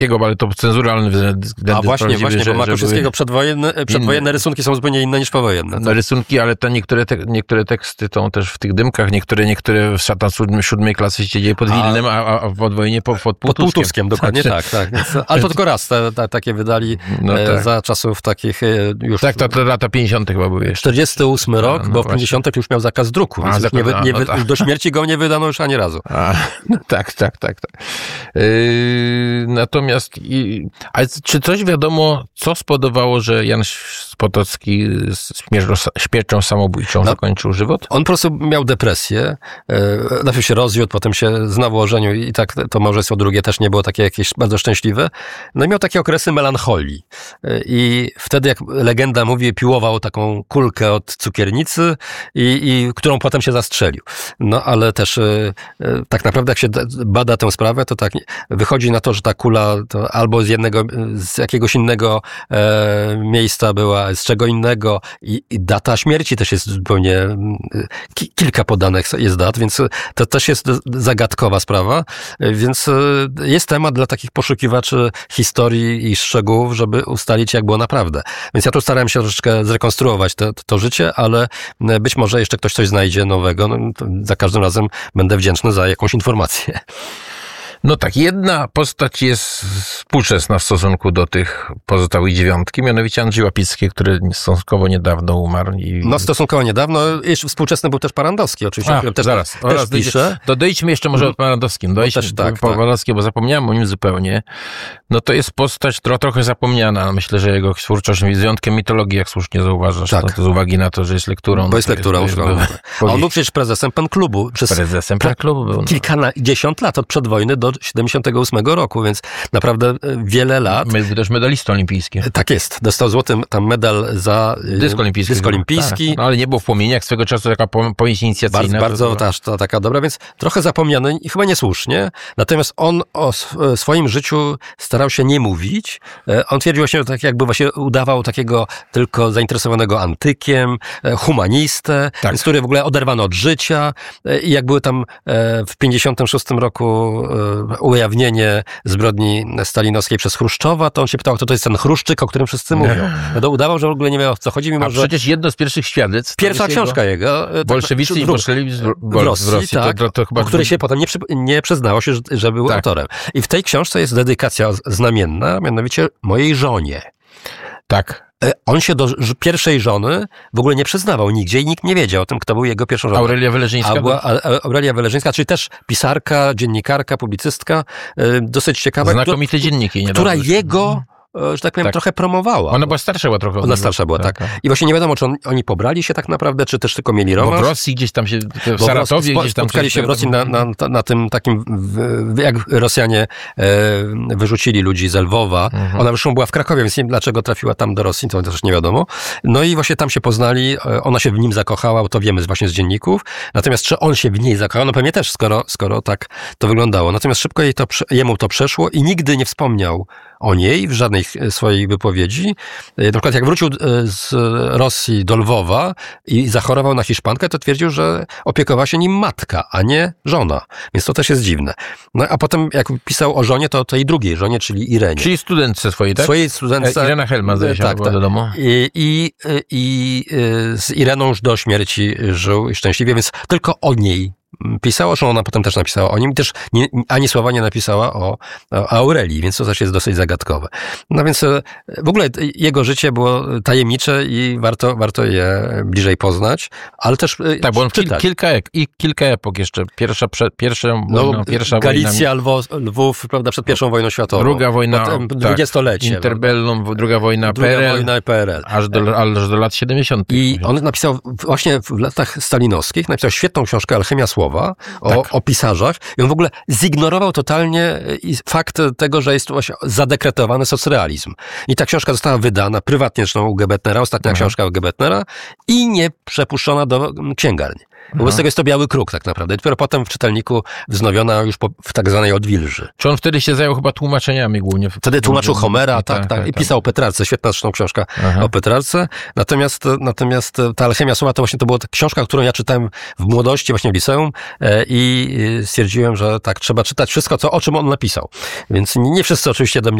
Makowskiego, ale to cenzuralne względy. A właśnie, bo Makowskiego przedwojenne rysunki są zupełnie inne niż powojenne. No, rysunki, ale te niektóre teksty są też w tych dymkach, niektóre w Szatan 7 klasy się dzieje pod Wilnem, a w podwojnie pod Półtuskiem. Dokładnie tak. Ale to tylko raz takie wydali za czasów takich już... Tak, to lata 50. chyba były jeszcze. 48 rok, bo w 50. już miał zakaz druku, więc do śmierci go nie wydano już ani razu. Tak. Natomiast, ale czy coś wiadomo, co spowodowało, że Jan Potocki śmiercią samobójczą zakończył żywot? On po prostu miał depresję, najpierw się rozwiódł, potem się znowu ożenił i tak to małżeństwo drugie też nie było takie jakieś bardzo szczęśliwe. No i miał takie okresy melancholii. I wtedy, jak legenda mówi, piłował taką kulkę od cukiernicy i którą potem się zastrzelił. No ale też tak naprawdę jak się bada tę sprawę, to tak wychodzi na to, że ta kula to albo z jakiegoś innego miejsca była, z czego innego i data śmierci też jest zupełnie, kilka podanych jest dat, więc to też jest zagadkowa sprawa, więc jest temat dla takich poszukiwaczy historii i szczegółów, żeby ustalić, jak było naprawdę. Więc ja tu starałem się troszeczkę zrekonstruować to życie, ale być może jeszcze ktoś coś znajdzie nowego. No, za każdym razem będę wdzięczny za jakąś informację. No tak, jedna postać jest współczesna w stosunku do tych pozostałych 9, mianowicie Andrzej Łapicki, który stosunkowo niedawno umarł. No stosunkowo niedawno, jeszcze współczesny był też Parandowski oczywiście, który też pisze. Dodejdźmy jeszcze może o Parandowskim. Parandowski, bo zapomniałem o nim zupełnie. No to jest postać trochę zapomniana. Myślę, że jego twórczość jest wyjątkiem mitologii, jak słusznie zauważasz. Tak. To z uwagi na to, że jest lekturą. Bo jest lekturą. A on był przecież prezesem PEN Klubu. Prezesem PEN Klubu był. Kilkadziesiąt lat od przedwojny do 78 roku, więc naprawdę wiele lat. Był też medalistą olimpijskim. Tak jest. Dostał złoty tam medal za dysk olimpijski. Tak. No, ale nie było w płomieniach swego czasu taka powieść inicjacyjna. Bardzo taka dobra, więc trochę zapomniany i chyba niesłusznie. Natomiast on o swoim życiu starał się nie mówić. On twierdził właśnie, tak jakby właśnie udawał takiego tylko zainteresowanego antykiem, humanistę, więc który w ogóle oderwano od życia i jak były tam w 56 roku ujawnienie zbrodni stalinowskiej przez Chruszczowa, to on się pytał, kto to jest ten Chruszczyk, o którym wszyscy mówią. No to udawał, że w ogóle nie wie, o co chodzi, mimo że... przecież jedno z pierwszych świadectw... Pierwsza książka jego... Bolszewicy i bolszewizm w Rosji. Tak, to chyba... o której się potem nie przyznało się, że był autorem. I w tej książce jest dedykacja znamienna, mianowicie mojej żonie. Tak. On się do pierwszej żony w ogóle nie przyznawał nigdzie i nikt nie wiedział o tym, kto był jego pierwszą żoną. Aurelia Weleżyńska? Aurelia Weleżyńska, czyli też pisarka, dziennikarka, publicystka, dosyć ciekawa. Znakomite dzienniki. Która jego... że tak powiem, trochę promowała. Ona była starsza trochę. Ona starsza była, tak. I właśnie nie wiadomo, czy oni pobrali się tak naprawdę, czy też tylko mieli romans. Bo w Rosji gdzieś tam się, w Saratowie gdzieś tam... Spotkali się w Rosji na tym takim, jak Rosjanie wyrzucili ludzi z Lwowa. Ona zresztą była w Krakowie, więc nie wiem, dlaczego trafiła tam do Rosji, to też nie wiadomo. No i właśnie tam się poznali, ona się w nim zakochała, to wiemy właśnie z dzienników. Natomiast czy on się w niej zakochał? No pewnie też, skoro tak to wyglądało. Natomiast szybko jemu to przeszło i nigdy nie wspomniał o niej w żadnej swojej wypowiedzi. Na przykład jak wrócił z Rosji do Lwowa i zachorował na hiszpankę, to twierdził, że opiekowała się nim matka, a nie żona. Więc to też jest dziwne. No a potem jak pisał o żonie, to tej drugiej żonie, czyli Irenie. Czyli studentce swojej, tak? Swojej studentce. Irena Helma, zdaje się, była do domu. I z Ireną już do śmierci żył szczęśliwie, więc tylko o niej pisała, że ona potem też napisała o nim, też ani słowa nie napisała o Aurelii, więc to też jest dosyć zagadkowe. No więc w ogóle jego życie było tajemnicze i warto je bliżej poznać, ale też tak, bo on kilka epok jeszcze. Pierwsza Galicja, Lwów, prawda, przed pierwszą wojną światową. Druga wojna, dwudziestolecie. Interbellum, druga wojna PRL. Aż do lat 70. I on napisał właśnie w latach stalinowskich, napisał świetną książkę Alchemia Słowa, o pisarzach i on w ogóle zignorował totalnie fakt tego, że jest właśnie zadekretowany socrealizm. I ta książka została wydana prywatnie, zresztą u Gebetnera, ostatnia książka u Gebetnera i nie przepuszczona do księgarni. Wobec tego jest to Biały Kruk tak naprawdę. I dopiero potem w czytelniku wznowiona już w tak zwanej Odwilży. Czy on wtedy się zajął chyba tłumaczeniami głównie? Wtedy tłumaczył Homera, tak. I pisał o Petrarce. Świetna zresztą książka o Petrarce. Natomiast ta Alchemia Słowa to właśnie to była książka, którą ja czytałem w młodości, właśnie w liceum i stwierdziłem, że tak, trzeba czytać wszystko, o czym on napisał. Więc nie wszyscy oczywiście do mnie